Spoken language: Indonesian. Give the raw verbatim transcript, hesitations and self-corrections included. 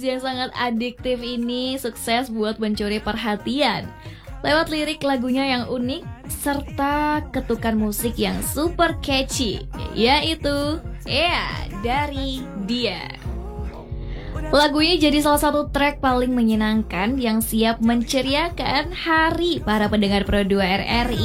Yang sangat adiktif ini sukses buat mencuri perhatian lewat lirik lagunya yang unik serta ketukan musik yang super catchy, yaitu ya dari Dia. Lagunya jadi salah satu track paling menyenangkan yang siap menceriakan hari para pendengar Pro dua R R I.